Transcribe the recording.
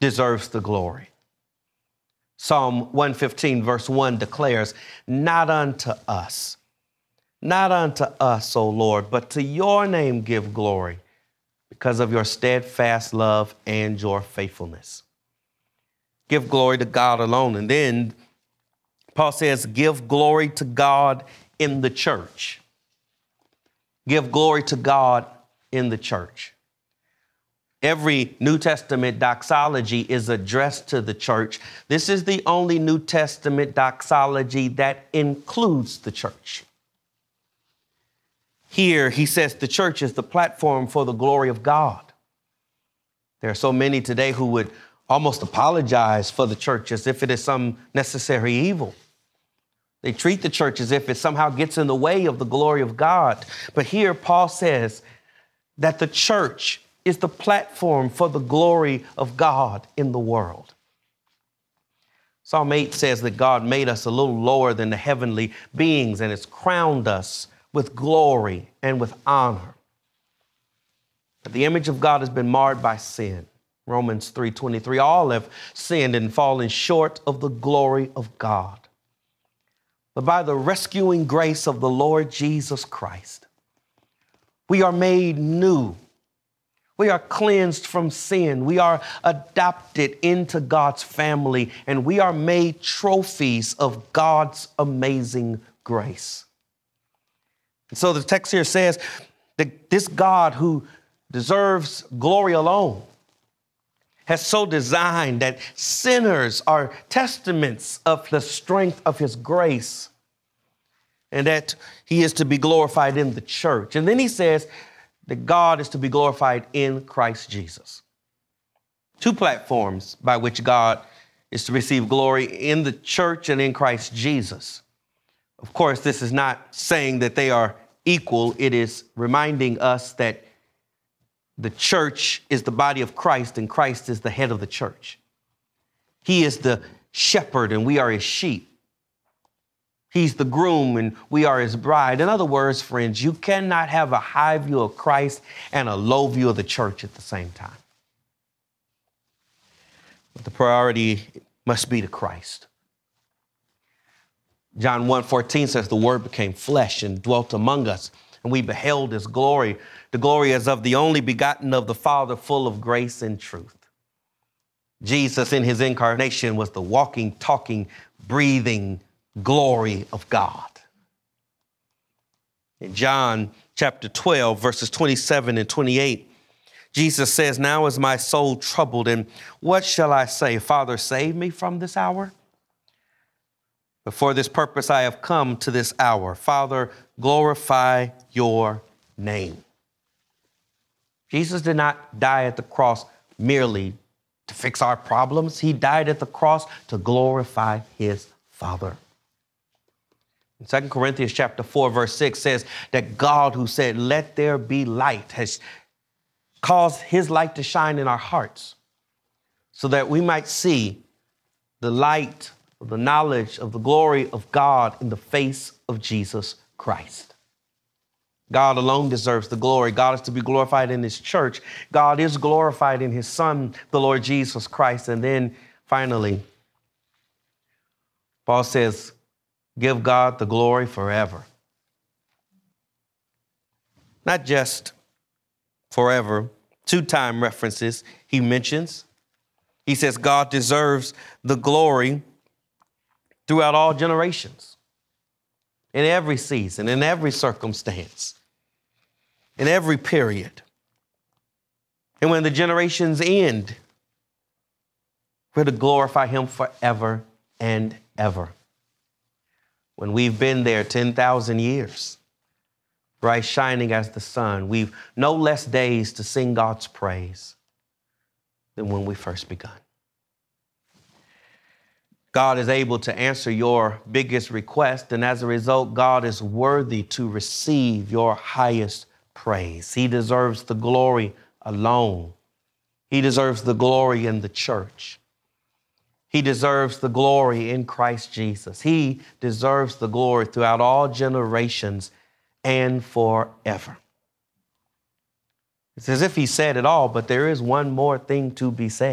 deserves the glory. Psalm 115, verse 1 declares, not unto us, O Lord, but to your name give glory because of your steadfast love and your faithfulness. Give glory to God alone. And then Paul says, give glory to God in the church. Give glory to God in the church. Every New Testament doxology is addressed to the church. This is the only New Testament doxology that includes the church. Here, he says the church is the platform for the glory of God. There are so many today who would almost apologize for the church as if it is some necessary evil. They treat the church as if it somehow gets in the way of the glory of God. But here, Paul says that the church is the platform for the glory of God in the world. Psalm 8 says that God made us a little lower than the heavenly beings and has crowned us with glory and with honor. But the image of God has been marred by sin. Romans 3:23, all have sinned and fallen short of the glory of God. But by the rescuing grace of the Lord Jesus Christ, we are made new. We are cleansed from sin. We are adopted into God's family, and we are made trophies of God's amazing grace. And so the text here says that this God who deserves glory alone has so designed that sinners are testaments of the strength of his grace and that he is to be glorified in the church. And then he says that God is to be glorified in Christ Jesus. Two platforms by which God is to receive glory, in the church and in Christ Jesus. Of course, this is not saying that they are equal. It is reminding us that the church is the body of Christ and Christ is the head of the church. He is the shepherd and we are his sheep. He's the groom and we are his bride. In other words, friends, you cannot have a high view of Christ and a low view of the church at the same time. But the priority must be to Christ. John 1:14 says the word became flesh and dwelt among us, and we beheld his glory. The glory as of the only begotten of the Father, full of grace and truth. Jesus in his incarnation was the walking, talking, breathing glory of God. In John chapter 12, verses 27 and 28, Jesus says, now is my soul troubled, and what shall I say? Father, save me from this hour? But for this purpose I have come to this hour. Father, glorify your name. Jesus did not die at the cross merely to fix our problems. He died at the cross to glorify his Father. In 2 Corinthians chapter 4, verse 6 says that God who said, let there be light, has caused his light to shine in our hearts so that we might see the light of the knowledge of the glory of God in the face of Jesus Christ. God alone deserves the glory. God is to be glorified in his church. God is glorified in his Son, the Lord Jesus Christ. And then finally, Paul says, give God the glory forever. Not just forever. 2 time references he mentions. He says God deserves the glory throughout all generations, in every season, in every circumstance, in every period. And when the generations end, we're to glorify him forever and ever. When we've been there 10,000 years, bright shining as the sun, we've no less days to sing God's praise than when we first begun. God is able to answer your biggest request, and as a result, God is worthy to receive your highest praise. He deserves the glory alone. He deserves the glory in the church. He deserves the glory in Christ Jesus. He deserves the glory throughout all generations and forever. It's as if he said it all, but there is one more thing to be said.